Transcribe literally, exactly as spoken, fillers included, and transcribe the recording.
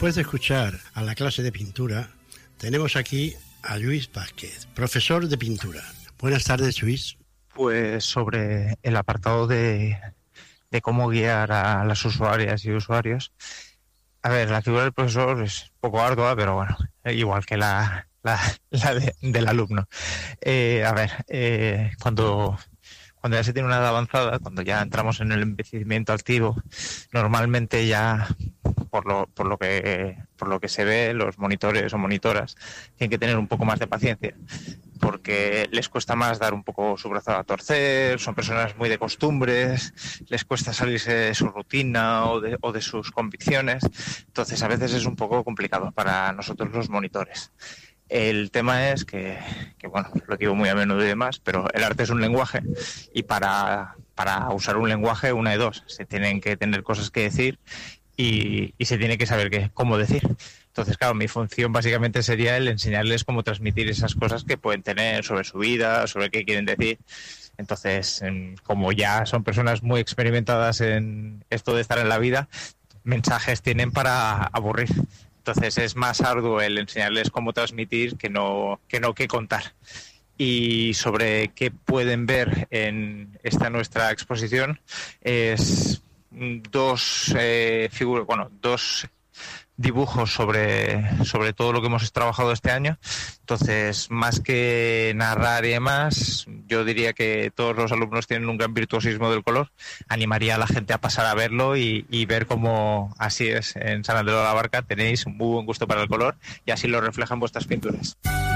Después de escuchar a la clase de pintura, tenemos aquí a Lluís Vázquez, profesor de pintura. Buenas tardes, Lluís. Pues sobre el apartado de, de cómo guiar a las usuarias y usuarios. A ver, la figura del profesor es un poco ardua, pero bueno, igual que la, la, la de, del alumno. Eh, a ver, eh, cuando... Cuando ya se tiene una edad avanzada, cuando ya entramos en el envejecimiento activo, normalmente ya, por lo, por lo que, por lo que se ve, los monitores o monitoras tienen que tener un poco más de paciencia, porque les cuesta más dar un poco su brazo a torcer, son personas muy de costumbres, les cuesta salirse de su rutina o de, o de sus convicciones, entonces a veces es un poco complicado para nosotros los monitores. El tema es que, que, bueno, lo digo muy a menudo y demás, pero el arte es un lenguaje y para, para usar un lenguaje, una de dos, se tienen que tener cosas que decir y, y se tiene que saber qué, cómo decir. Entonces, claro, mi función básicamente sería el enseñarles cómo transmitir esas cosas que pueden tener sobre su vida, sobre qué quieren decir. Entonces, como ya son personas muy experimentadas en esto de estar en la vida, mensajes tienen para aburrir. Entonces es más arduo el enseñarles cómo transmitir que no que no que contar. Y sobre qué pueden ver en esta nuestra exposición es dos eh, figuras, bueno, dos dibujos sobre, sobre todo lo que hemos trabajado este año. Entonces, más que narrar y demás, yo diría que todos los alumnos tienen un gran virtuosismo del color. Animaría a la gente a pasar a verlo y, y ver cómo así es. En San Andreu de la Barca tenéis un muy buen gusto para el color y así lo reflejan vuestras pinturas.